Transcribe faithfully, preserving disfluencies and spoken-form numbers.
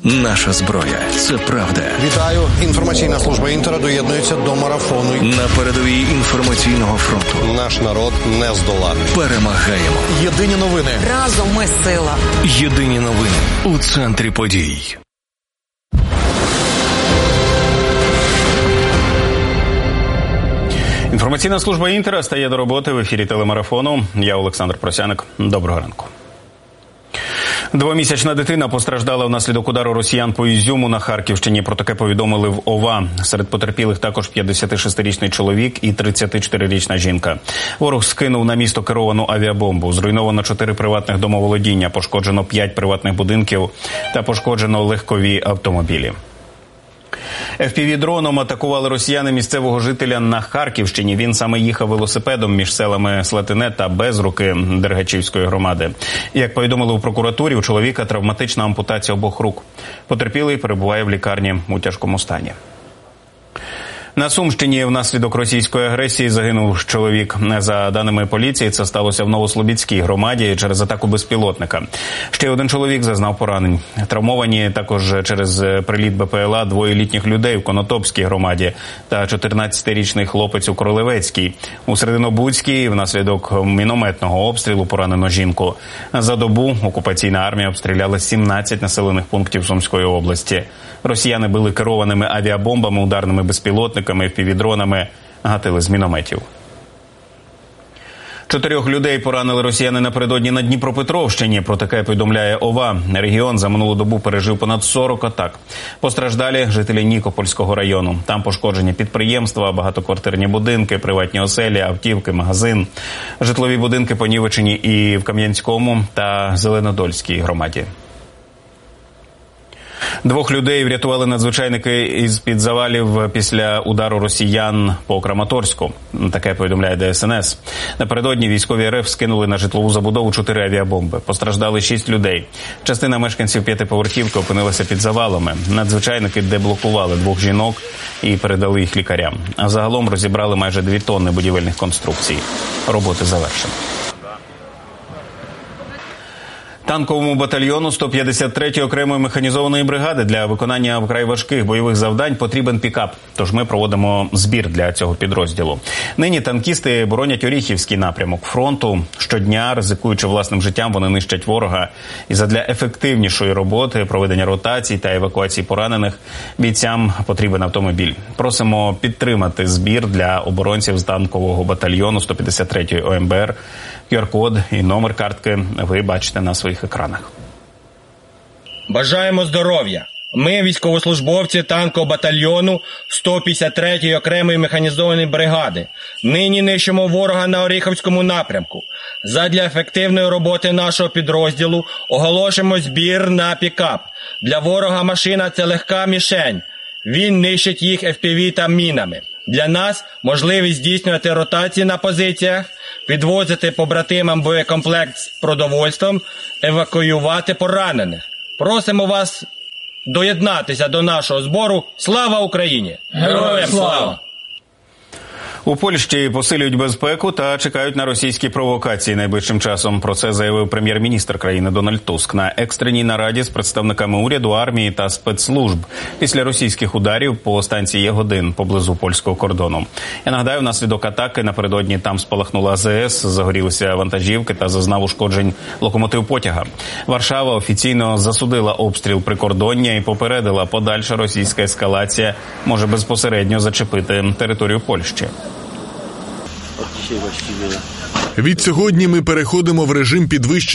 Наша зброя – це правда. Вітаю. Інформаційна служба Інтера доєднується до марафону. На передовій інформаційного фронту. Наш народ не здолати. Перемагаємо. Єдині новини. Разом ми сила. Єдині новини у центрі подій. Інформаційна служба Інтера стає до роботи в ефірі телемарафону. Я Олександр Просяник. Доброго ранку. Двомісячна дитина постраждала внаслідок удару росіян по Ізюму на Харківщині. Про таке повідомили в ОВА. Серед потерпілих також п'ятдесятишестирічний чоловік і тридцятичотирирічна жінка. Ворог скинув на місто керовану авіабомбу. Зруйновано чотири приватних домоволодіння, пошкоджено п'ять приватних будинків та пошкоджено легкові автомобілі. еф пі ві-дроном атакували росіяни місцевого жителя на Харківщині. Він саме їхав велосипедом між селами Слатине та Безруки Дергачівської громади. Як повідомили у прокуратурі, у чоловіка травматична ампутація обох рук. Потерпілий перебуває в лікарні у тяжкому стані. На Сумщині внаслідок російської агресії загинув чоловік. За даними поліції, це сталося в Новослобідській громаді через атаку безпілотника. Ще один чоловік зазнав поранень. Травмовані також через приліт Бе Пе Ел А двоє літніх людей в Конотопській громаді та чотирнадцятирічний хлопець у Кролевецькій. У Серединобудській внаслідок мінометного обстрілу поранено жінку. За добу окупаційна армія обстріляла сімнадцять населених пунктів Сумської області. Росіяни били керованими авіабомбами, ударними безпілотниками, еф пі ві-дронами, гатили з мінометів. Чотирьох людей поранили росіяни напередодні на Дніпропетровщині. Про таке повідомляє ОВА. Регіон за минулу добу пережив понад сорок атак. Постраждалі жителі Нікопольського району. Там пошкоджені підприємства, багатоквартирні будинки, приватні оселі, автівки, магазин. Житлові будинки понівечені і в Кам'янському та Зеленодольській громаді. Двох людей врятували надзвичайники із-під завалів після удару росіян по Краматорську. Таке повідомляє Де Ес Ен Ес. Напередодні військові РФ скинули на житлову забудову чотири авіабомби. Постраждали шість людей. Частина мешканців п'ятиповерхівки опинилася під завалами. Надзвичайники деблокували двох жінок і передали їх лікарям. А загалом розібрали майже дві тонни будівельних конструкцій. Роботи завершені. Танковому батальйону сто п'ятдесят третьої окремої механізованої бригади для виконання вкрай важких бойових завдань потрібен пікап. Тож ми проводимо збір для цього підрозділу. Нині танкісти боронять Оріхівський напрямок фронту. Щодня, ризикуючи власним життям, вони нищать ворога. І задля ефективнішої роботи, проведення ротацій та евакуації поранених, бійцям потрібен автомобіль. Просимо підтримати збір для оборонців з танкового батальйону сто п'ятдесят третьої О Ем Бе Ер. Ку Ар код і номер картки ви бачите на своїх екранах. Бажаємо здоров'я. Ми, військовослужбовці танкового батальйону сто п'ятдесят третьої окремої механізованої бригади, нині нищимо ворога на Оріхівському напрямку. Задля ефективної роботи нашого підрозділу оголошуємо збір на пікап. Для ворога машина – це легка мішень. Він нищить їх еф пі ві та мінами. Для нас можливість здійснювати ротації на позиціях, підвозити побратимам боєкомплект з продовольством, евакуювати поранених. Просимо вас доєднатися до нашого збору. Слава Україні! Героям слава! У Польщі посилюють безпеку та чекають на російські провокації найближчим часом. Про це заявив прем'єр-міністр країни Дональд Туск на екстреній нараді з представниками уряду, армії та спецслужб після російських ударів по станції Ягодин поблизу польського кордону. Я нагадаю, внаслідок атаки напередодні там спалахнула А Зе Ес, загорілися вантажівки та зазнав ушкоджень локомотив потяга. Варшава офіційно засудила обстріл прикордоння і попередила, подальша російська ескалація може безпосередньо зачепити територію Польщі. Відсьогодні ми переходимо в режим підвищеної